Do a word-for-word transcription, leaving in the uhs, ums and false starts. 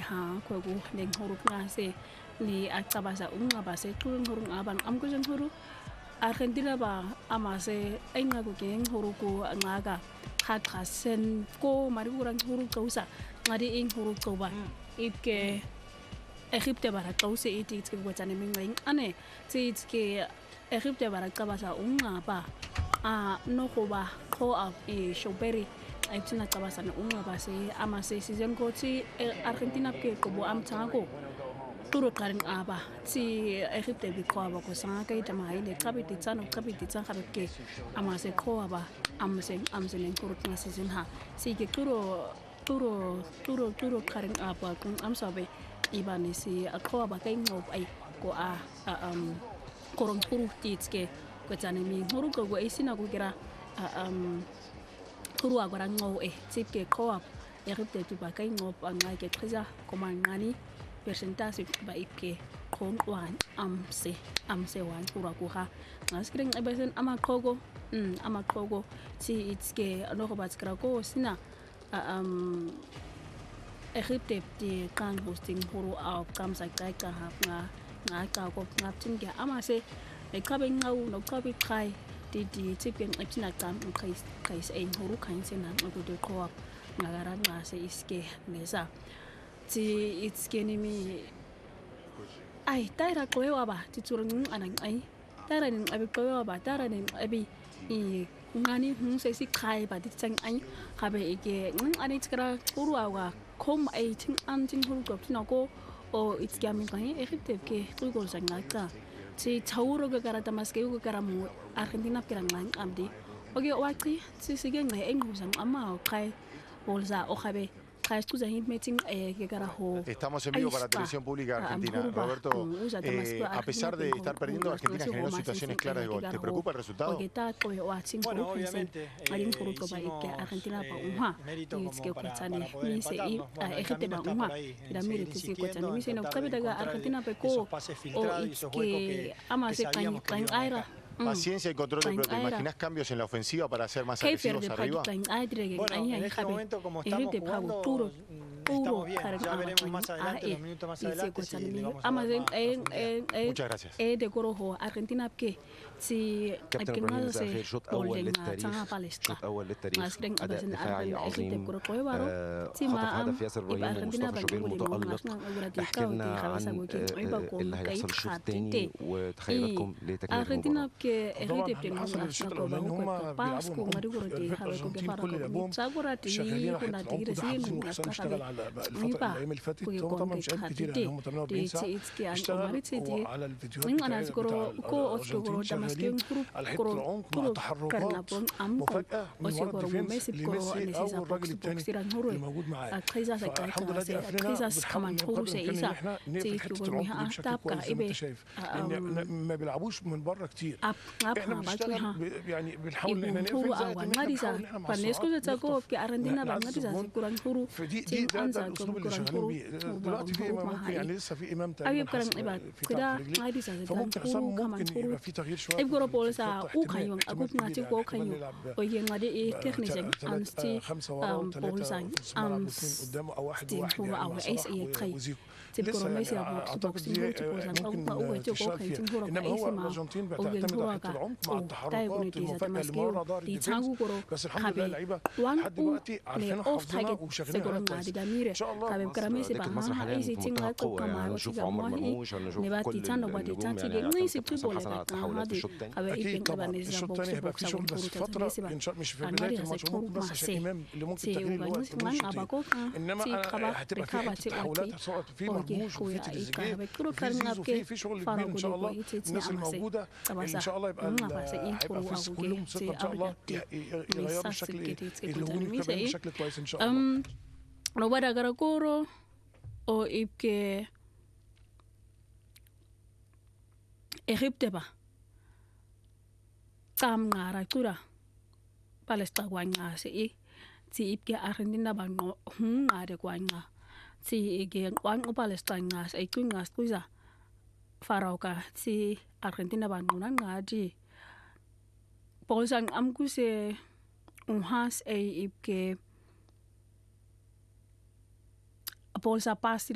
ha kwaku nenghuru ngase ni acabaza ungaba sequlu nguru ngabang amkuze nguru Argentina ba amase aingaku ke nguru ku ngaga khatra sen ko mari kurang nguru qausa ngadi nguru qoba ike Egypte bara qause iti ke kwatsane mingeng ane tsi ke Egypte bara cabaza ungaba a no goba kho a e shoperi ai tsina cabaza na ungaba se amase season ko tsi Argentina ke ko bo am tsako turo karing aba tsi Egypte bi ko aba ko sanga kai tama ile kapiti tsano kapiti tsanga ke amase ko aba amase amase len kuro tna season ha si ke turo turo turo turo karing aba kun amsabe ibani si ko aba kai ngob ai ko a um korong turu titske ko tsane mi nguru ko go isina ko kira um turu agora ngo e tsike ko aba Egypte tu ba kai ngob anga ke khisa ko mangani percentage ba ike konwan amse amse wan kura kuha ngaskring ebesen amakhogo mm amakhogo si itske no ba tskra ko sina um Egypte ti kan hosting huru au kamsa kai ka ha nga nga ka ko ngaptin ke amase e kabe ngau no kabe kai ti ti tipen epina kam kai kai se huru kan sena ngo de ko ngara nga se iske nesa ti itske ni mi ai taira ko ba ti turun anan ai taira ni abi ko ba taira ni abi i ngani hu se si kai ba ti tsang ai habe ike ng ani tskra kuru awa kom ai tin an tin huru ko tin ko o itske mi kai Egypte ke tu ko sang ka ti tauro ga gara damaske ko gara mu Argentina pirang lang amdi oge waqti ti sige ngai engu sang ama kai bolza o habe Estamos en vivo para Televisión Pública Argentina. Roberto, eh, a pesar de estar perdiendo, Argentina generó situaciones claras de gol. ¿Te preocupa el resultado? Bueno, obviamente, eh, hicimos eh, mérito como para, para poder empatarlo. Bueno, el camino está por ahí, en seguir insistiendo, en tratar de encontrar esos pases filtrados y esos huecos que, que sabíamos que iban a dejar. Paciencia y control de pelota. ¿Te imaginas cambios en la ofensiva para ser más agresivos arriba? Bueno, en este momento como estamos jugando, estamos bien. Ya veremos más adelante, unos minutos más adelante, si le vamos a dar más profundidad. Muchas gracias. Argentina بكي سي كنا سي بولين تاع باليستا ماسكين أبزن دفاعي عظيم خطف هدف ياسر ابراهيم ومصطفى شوبير متألق. احكي لنا عن اللي هيحصل الشوط الثاني وتخيلاتكم لتكمله المباراة. حصل الشوط الاولاني هم بيلعبوا شغالين على حته عمق وحسام اشتغل على الفتره الايام اللي فاتت. هم طبعا مش قد كتير يعني هم ثمانية وأربعين ساعه اشتغل على الفيديوهات بتاع الارجنتين شغالين على حته العمق مع تحركات مفاجاه من ورا الديفنس لميسي او الراجل الثاني اللي موجود معاه. فالحمد لله دي قفلنا بنحاول نقدر الامكان ان احنا نقفل حته العمق دي بشكل كويس زي ما انت شايف لان ما بيلعبوش من بره كتير. احنا بنشتغل يعني بنحاول ان احنا نقفل زي ما بنحاول ان احنا مع السرعات فدي دي ده الاسلوب اللي شغالين بيه. دلوقتي في ممكن يعني لسه في امام تقريبا في كعب رجليه فممكن حسام ممكن يبقى في تغيير شويه احتمال احتمال كبير يعني خمسه ورا وثلاثه في نص الملعب واثنين قدامه او واحد وواحد يعني مع صلاح وزيكو لسه يعني اعتقد دي ممكن تشتغل فيها. انما هو الارجنتين بتعتمد على حته العمق مع التحركات المفاجاه اللي من ورا ظهر الديفنس بس الحمد لله اللعيبه لحد دلوقتي عارفينها حافظينها وشغالين عليها كويس ان شاء الله. دكه مصر حاليا في منطقه قوه يعني هنشوف عمر مرموش هنشوف كل النجوم يعني حسام حسن على التحولات في الشوط الثاني. اكيد طبعا الشوط الثاني هيبقى في شغل بس فتره مش في بدايه الماتش ممكن بس عشان امام اللي ممكن تغيير الوقت بين الشوطين. انما هتبقى في حته تحولات سواء في مرموش وفي تريزيجيه وفي زيزو في في شغل كبير ان شاء الله. الناس الموجوده ان شاء الله يبقى هيبقى في كلهم ثقه ان شاء الله يغيروا الشكل الهجومي كمان بشكل كويس ان شاء الله. no bara gara koro o ipke Egypte ba kam ngara kura palesta wanga se i ti ipke Argentina ba ngo ngare kwanga ti ige kwanga palesta nga se kwanga skuza farauka ti Argentina ba ngona ngadi polsang amkuse unhas e ipke Bolsa pasti